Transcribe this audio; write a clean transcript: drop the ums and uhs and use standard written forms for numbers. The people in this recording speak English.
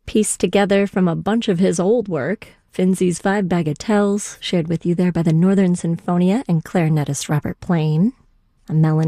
pieced together from a bunch of his old work, Finzi's Five Bagatelles, shared with you there by the Northern Sinfonia and clarinetist Robert Plain, a melody